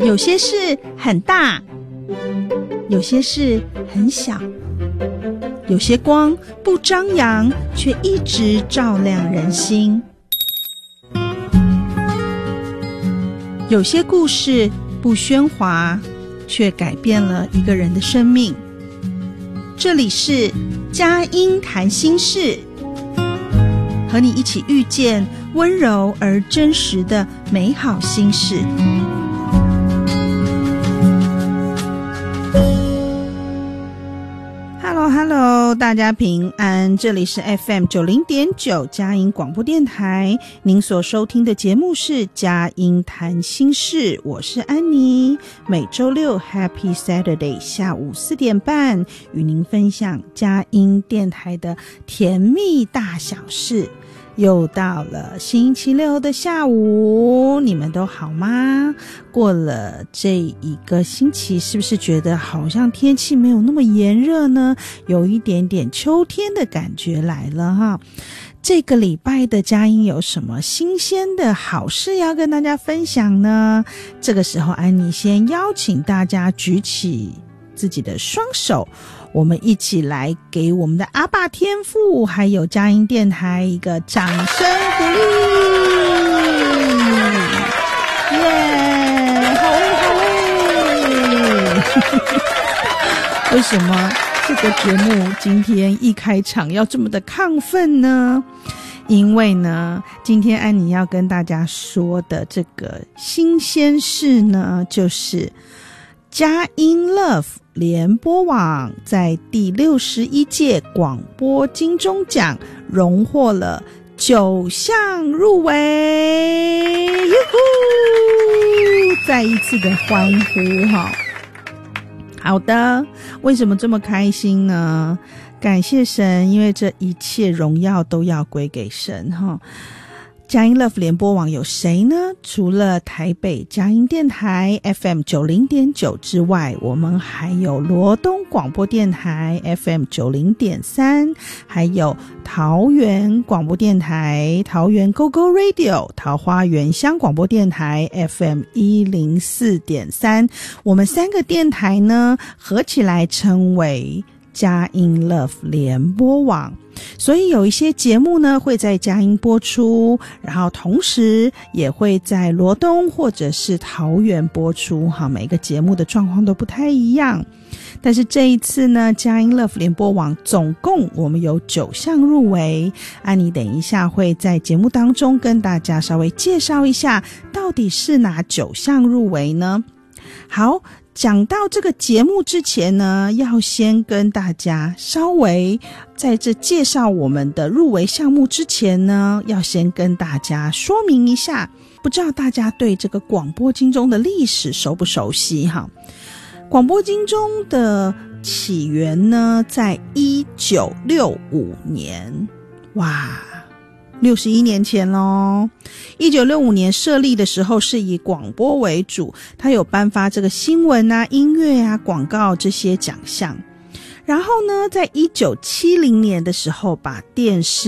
有些事很大，有些事很小，有些光不张扬，却一直照亮人心。有些故事不喧哗，却改变了一个人的生命。这里是佳音谈心事，和你一起遇见温柔而真实的美好心事。Hello， 大家平安，这里是 FM90.9 佳音广播电台，您所收听的节目是佳音谈心事，我是安妮，每周六 Happy Saturday 下午4点半与您分享佳音电台的甜蜜大小事。又到了星期六的下午，你们都好吗？过了这一个星期，是不是觉得好像天气没有那么炎热呢？有一点点秋天的感觉来了哈。这个礼拜的佳音有什么新鲜的好事要跟大家分享呢？这个时候，安妮先邀请大家举起自己的双手，我们一起来给我们的阿爸天父还有佳音电台一个掌声鼓励。耶，好嘞好嘞。为什么这个节目今天一开场要这么的亢奋呢？因为呢，今天安妮要跟大家说的这个新鲜事呢，就是佳音 Love 联播网在第61届广播金钟奖荣获了9项入围，哟呼！再一次的欢呼哈！好的，为什么这么开心呢？感谢神，因为这一切荣耀都要归给神哈。佳音 Love 联播网有谁呢？除了台北佳音电台 FM90.9 之外，我们还有罗东广播电台 FM90.3， 还有桃园广播电台桃园 GoGo Radio， 桃花源乡广播电台 FM104.3。 我们3个电台呢合起来称为佳音 Love 联播网，所以有一些节目呢会在佳音播出，然后同时也会在罗东或者是桃园播出，好，每个节目的状况都不太一样。但是这一次呢，佳音 Love 联播网总共我们有9项入围，安妮等一下会在节目当中跟大家稍微介绍一下到底是哪9项入围呢？好，讲到这个节目之前呢，要先跟大家稍微在这介绍我们的入围项目之前呢，要先跟大家说明一下，不知道大家对这个广播金钟的历史熟不熟悉哈？广播金钟的起源呢，在1965年，哇，61年前咯。1965年设立的时候是以广播为主，它有颁发这个新闻啊、音乐啊、广告这些奖项。然后呢，在1970年的时候把电视